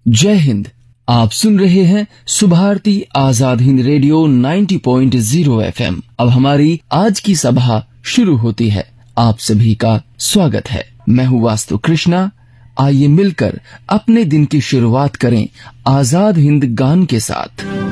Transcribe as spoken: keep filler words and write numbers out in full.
जय हिंद। आप सुन रहे हैं सुभारती आजाद हिंद रेडियो नब्बे पॉइंट ज़ीरो एफएम। अब हमारी आज की सभा शुरू होती है। आप सभी का स्वागत है। मैं हूँ वास्तु कृष्णा। आइए मिलकर अपने दिन की शुरुआत करें आजाद हिंद गान के साथ।